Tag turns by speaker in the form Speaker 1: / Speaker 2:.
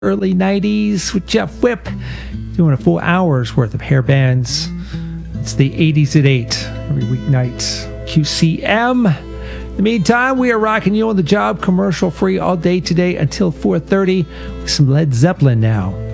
Speaker 1: early 90s with Jeff Whipp doing a full hour's worth of hair bands. It's the 80s at 8 every weeknight. QCM. In the meantime, we are rocking you on the job commercial free all day today until 4:30 with some Led Zeppelin now.